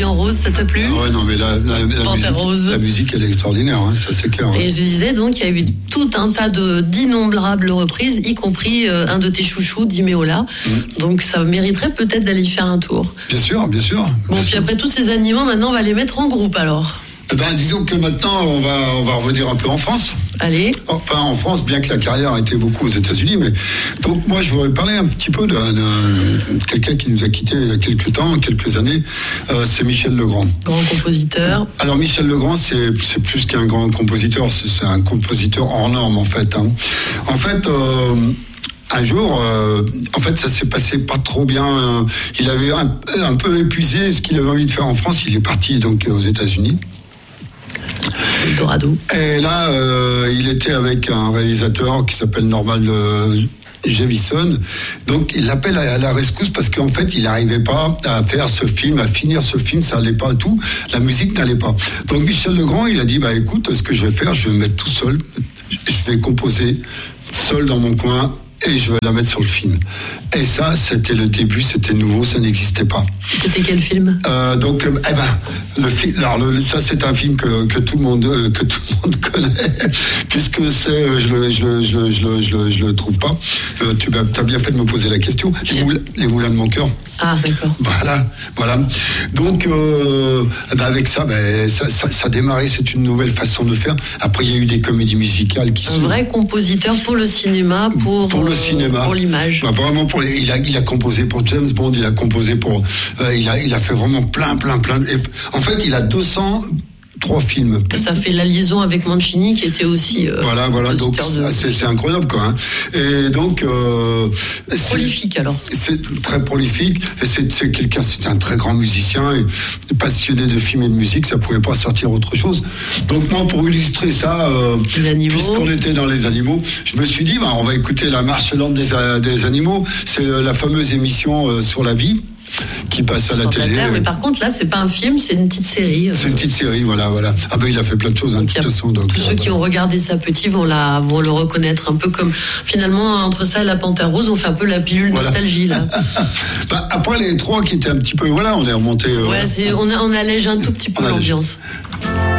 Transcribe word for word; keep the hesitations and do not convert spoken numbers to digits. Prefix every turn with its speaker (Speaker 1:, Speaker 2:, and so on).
Speaker 1: en rose, ça t'a plu?
Speaker 2: Ah ouais, non, mais la, la, la, musique,
Speaker 1: rose.
Speaker 2: la musique, elle est extraordinaire, hein, ça c'est clair. Hein.
Speaker 1: Et je disais donc, il y a eu tout un tas de, d'innombrables reprises, y compris euh, un de tes chouchous, Dimeola. Mmh. Donc ça mériterait peut-être d'aller y faire un tour.
Speaker 2: Bien sûr, bien sûr.
Speaker 1: Bon,
Speaker 2: bien
Speaker 1: puis
Speaker 2: sûr.
Speaker 1: Après tous ces animaux, maintenant on va les mettre en groupe alors.
Speaker 2: Eh ben, disons que maintenant, on va, on va revenir un peu en France.
Speaker 1: Allez.
Speaker 2: Enfin, en France, bien que la carrière a été beaucoup aux États-Unis, mais donc moi, je voudrais parler un petit peu de, de, de quelqu'un qui nous a quittés il y a quelques temps, quelques années. Euh, c'est Michel Legrand.
Speaker 1: Grand compositeur.
Speaker 2: Alors Michel Legrand, c'est, c'est plus qu'un grand compositeur, c'est, c'est un compositeur hors norme en fait. Hein. En fait. Euh, Un jour, euh, en fait, ça s'est passé pas trop bien. Euh, il avait un, un peu épuisé ce qu'il avait envie de faire en France. Il est parti donc aux États-Unis.
Speaker 1: Dorado.
Speaker 2: Et là, euh, il était avec un réalisateur qui s'appelle Norman euh, Jevison. Donc, il l'appelle à, à la rescousse parce qu'en fait, il n'arrivait pas à faire ce film, à finir ce film. Ça n'allait pas tout. La musique n'allait pas. Donc, Michel Legrand, il a dit, bah écoute, ce que je vais faire, je vais me mettre tout seul. Je vais composer seul dans mon coin. Et je vais la mettre sur le film. Et ça, c'était le début, c'était nouveau, ça n'existait pas.
Speaker 1: C'était quel film ?
Speaker 2: euh, Donc, euh, eh ben, le film. Alors, le, ça, c'est un film que, que tout le monde euh, que tout le monde connaît, puisque c'est, euh, je le, je le, je le, je le, je le, je le trouve pas. Euh, tu as bien fait de me poser la question. Les moulins, les moulins de mon cœur.
Speaker 1: Ah, d'accord.
Speaker 2: Voilà, voilà. Donc, euh, eh ben avec ça, ben, ça, ça, ça a démarré. C'est une nouvelle façon de faire. Après, il y a eu des comédies musicales qui
Speaker 1: un
Speaker 2: sont.
Speaker 1: Un vrai compositeur pour le cinéma, pour.
Speaker 2: Pour le
Speaker 1: euh,
Speaker 2: cinéma,
Speaker 1: pour l'image.
Speaker 2: Bah, vraiment pour les, il a il a composé pour James Bond, il a composé pour euh, il a il a fait vraiment plein plein plein de, et, en fait il a deux cent trois films.
Speaker 1: Ça fait la liaison avec Mancini qui était aussi euh,
Speaker 2: voilà voilà donc de... c'est c'est incroyable quoi hein. Et donc euh,
Speaker 1: prolifique
Speaker 2: c'est,
Speaker 1: alors.
Speaker 2: C'est très prolifique et c'est c'est quelqu'un c'est un très grand musicien et passionné de film et de musique, ça pouvait pas sortir autre chose. Donc moi pour illustrer ça euh, puisqu'on était dans les animaux, je me suis dit bah on va écouter la marche lente des des animaux, c'est la fameuse émission euh, sur la vie qui passe à la télé.
Speaker 1: La Terre, mais par contre là c'est pas un film, c'est une petite série.
Speaker 2: C'est une petite série, voilà, voilà. Ah ben il a fait plein de choses, hein, de toute façon. Donc
Speaker 1: tous ceux
Speaker 2: voilà.
Speaker 1: qui ont regardé ça petit vont la, vont le reconnaître un peu comme finalement entre ça et la Panthère Rose, on fait un peu la pilule voilà. nostalgie là.
Speaker 2: Bah, après les trois qui étaient un petit peu, voilà, on est remonté. Euh,
Speaker 1: ouais, c'est, on, a, on allège un tout petit peu l'ambiance. A...